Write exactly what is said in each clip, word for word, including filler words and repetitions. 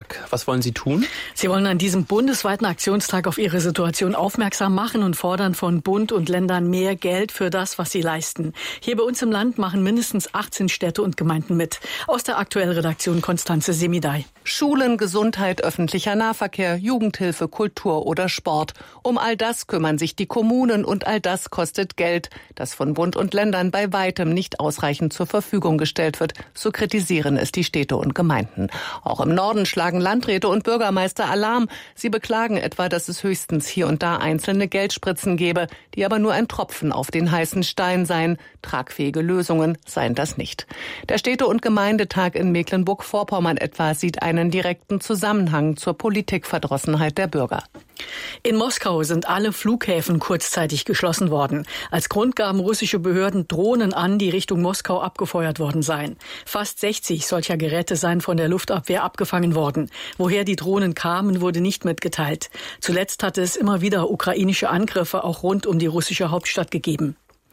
Aktionstag. Was wollen Sie tun? Sie wollen an diesem bundesweiten Aktionstag auf ihre Situation aufmerksam machen und fordern von Bund und Ländern mehr Geld für das, was sie leisten. Hier bei uns im Land machen mindestens achtzehn Städte und Gemeinden mit. Aus der aktuellen Redaktion Konstanze Semidai. Schulen, Gesundheit, öffentlicher Nahverkehr, Jugendhilfe, Kultur oder Sport. Um all das kümmern sich die Kommunen und all das kostet Geld, das von Bund und Ländern bei weitem nicht ausreichend zur Verfügung gestellt wird. So kritisieren es die Städte und Gemeinden. Auch im Norden schlagen Landräte und Bürgermeister Alarm. Sie beklagen etwa, dass es höchstens hier und da einzelne Geldspritzen gebe, die aber nur ein Tropfen auf den heißen Stein seien. Tragfähige Lösungen seien das nicht. Der Städte- und Gemeindetag in Mecklenburg-Vorpommern etwa sieht einen direkten Zusammenhang zur Politikverdrossenheit der Bürger. In Moskau sind alle Flughäfen kurzzeitig geschlossen worden. Als Grund gaben russische Behörden Drohnen an, die Richtung Moskau abgefeuert worden seien. Fast sechzig solcher Geräte seien von der Luftabwehr abgefangen worden. Woher die Drohnen kamen, wurde nicht mitgeteilt. Zuletzt hatte es immer wieder ukrainische Angriffe auch rund um die russische Hauptstadt gegeben.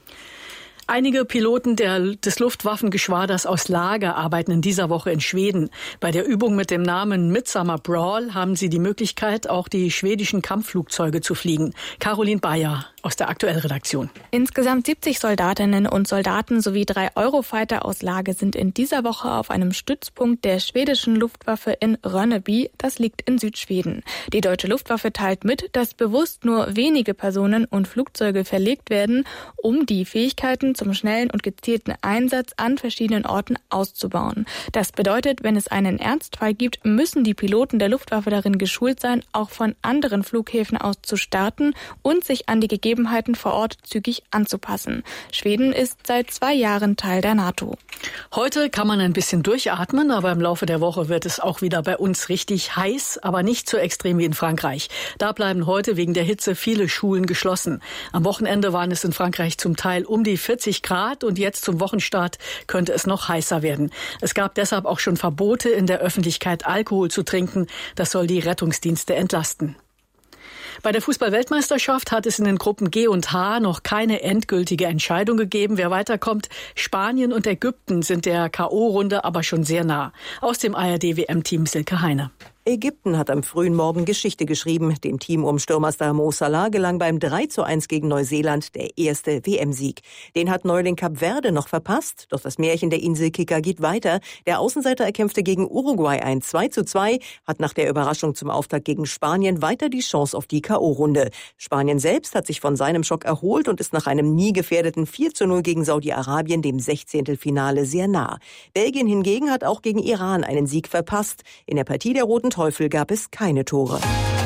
Einige Piloten der, des Luftwaffengeschwaders aus Lager arbeiten in dieser Woche in Schweden. Bei der Übung mit dem Namen Midsummer Brawl haben sie die Möglichkeit, auch die schwedischen Kampfflugzeuge zu fliegen. Caroline Bayer aus der aktuellen Redaktion. Insgesamt siebzig Soldatinnen und Soldaten sowie drei Eurofighter aus Lager sind in dieser Woche auf einem Stützpunkt der schwedischen Luftwaffe in Ronneby. Das liegt in Südschweden. Die deutsche Luftwaffe teilt mit, dass bewusst nur wenige Personen und Flugzeuge verlegt werden, um die Fähigkeiten zum schnellen und gezielten Einsatz an verschiedenen Orten auszubauen. Das bedeutet, wenn es einen Ernstfall gibt, müssen die Piloten der Luftwaffe darin geschult sein, auch von anderen Flughäfen aus zu starten und sich an die Gegebenheiten vor Ort zügig anzupassen. Schweden ist seit zwei Jahren Teil der NATO. Heute kann man ein bisschen durchatmen, aber im Laufe der Woche wird es auch wieder bei uns richtig heiß, aber nicht so extrem wie in Frankreich. Da bleiben heute wegen der Hitze viele Schulen geschlossen. Am Wochenende waren es in Frankreich zum Teil um die vierzig Grad und jetzt zum Wochenstart könnte es noch heißer werden. Es gab deshalb auch schon Verbote, in der Öffentlichkeit Alkohol zu trinken. Das soll die Rettungsdienste entlasten. Bei der Fußball-Weltmeisterschaft hat es in den Gruppen G und H noch keine endgültige Entscheidung gegeben, wer weiterkommt. Spanien und Ägypten sind der K O-Runde aber schon sehr nah. Aus dem A R D-W M-Team Silke Heine. Ägypten hat am frühen Morgen Geschichte geschrieben. Dem Team um Stürmerstar Mo Salah gelang beim drei zu eins gegen Neuseeland der erste W M-Sieg. Den hat Neuling Kap Verde noch verpasst, doch das Märchen der Inselkicker geht weiter. Der Außenseiter erkämpfte gegen Uruguay ein zwei zu zwei, hat nach der Überraschung zum Auftakt gegen Spanien weiter die Chance auf die K O-Runde. Spanien selbst hat sich von seinem Schock erholt und ist nach einem nie gefährdeten vier zu null gegen Saudi-Arabien dem Sechzehntelfinale sehr nah. Belgien hingegen hat auch gegen Iran einen Sieg verpasst. In der Partie der Roten Teufel gab es keine Tore.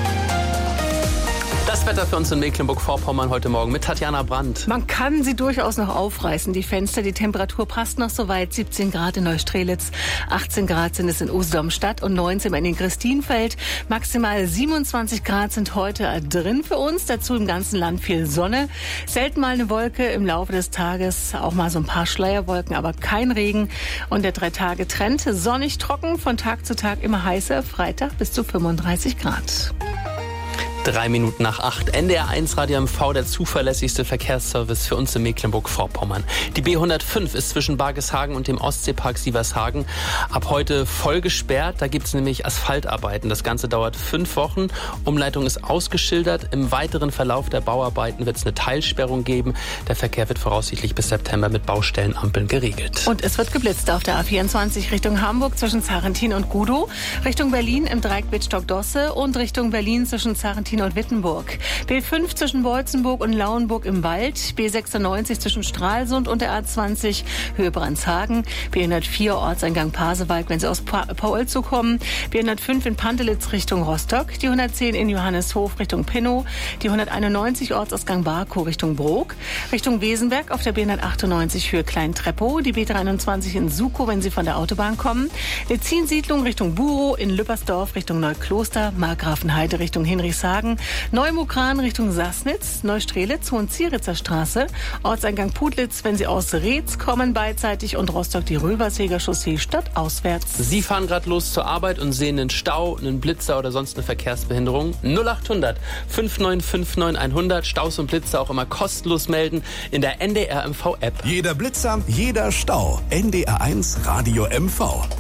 Das Wetter für uns in Mecklenburg-Vorpommern heute Morgen mit Tatjana Brandt. Man kann sie durchaus noch aufreißen, die Fenster. Die Temperatur passt noch so weit. siebzehn Grad in Neustrelitz, achtzehn Grad sind es in Usedom-Stadt und neunzehn in Christienfeld. Maximal siebenundzwanzig Grad sind heute drin für uns. Dazu im ganzen Land viel Sonne. Selten mal eine Wolke im Laufe des Tages. Auch mal so ein paar Schleierwolken, aber kein Regen. Und der Drei-Tage-Trend sonnig trocken, von Tag zu Tag immer heißer. Freitag bis zu fünfunddreißig Grad. Drei Minuten nach acht. N D R eins Radio M V, der zuverlässigste Verkehrsservice für uns in Mecklenburg-Vorpommern. Die B hundertfünf ist zwischen Bargeshagen und dem Ostseepark Sievershagen ab heute voll gesperrt. Da gibt es nämlich Asphaltarbeiten. Das Ganze dauert fünf Wochen. Umleitung ist ausgeschildert. Im weiteren Verlauf der Bauarbeiten wird es eine Teilsperrung geben. Der Verkehr wird voraussichtlich bis September mit Baustellenampeln geregelt. Und es wird geblitzt auf der A vierundzwanzig Richtung Hamburg zwischen Zarentin und Gudow, Richtung Berlin im Dreieck Wittstock-Dosse und Richtung Berlin zwischen Zarentin und Wittenburg. B fünf zwischen Beutzenburg und Lauenburg im Wald, B sechsundneunzig zwischen Stralsund und der A zwanzig Höhe Brandshagen, B hundertvier Ortseingang Pasewalk, wenn Sie aus Paulzow kommen, B hundertfünf in Pantelitz Richtung Rostock, die hundertzehn in Johanneshof Richtung Pinnow, die hunderteinundneunzig Ortsausgang Barkow Richtung Brok, Richtung Wesenberg auf der B hundertachtundneunzig Höhe Klein-Treppow, die B dreiundzwanzig in Sukow, wenn Sie von der Autobahn kommen, die Ziensiedlung Richtung Burow, in Lüppersdorf Richtung Neukloster, Markgrafenheide Richtung Hinrichshagen, Neumukran Richtung Sassnitz, Neustrelitz, Hohenziritzer Straße, Ortseingang Putlitz, wenn Sie aus Reetz kommen beidseitig und Rostock die Röverseger Chaussee stadtauswärts. Sie fahren gerade los zur Arbeit und sehen einen Stau, einen Blitzer oder sonst eine Verkehrsbehinderung. null achthundert fünf neun fünf neun hundert. Staus und Blitzer auch immer kostenlos melden in der N D R M V App. Jeder Blitzer, jeder Stau. N D R eins Radio M V.